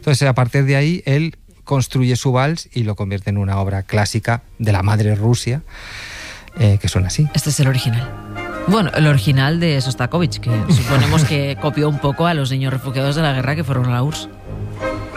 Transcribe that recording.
Entonces, a partir de ahí, él construye su vals y lo convierte en una obra clásica de la madre Rusia, que suena así. Este es el original. Bueno, el original de Sostakovich, que suponemos que copió un poco a los niños refugiados de la guerra que fueron a la URSS.